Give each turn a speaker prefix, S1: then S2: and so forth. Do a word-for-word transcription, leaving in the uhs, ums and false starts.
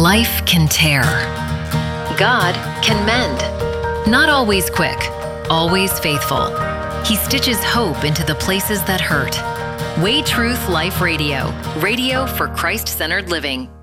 S1: Life can tear. God can mend. Not always quick, always faithful. He stitches hope into the places that hurt. Way Truth Life Radio. Radio for Christ-centered living.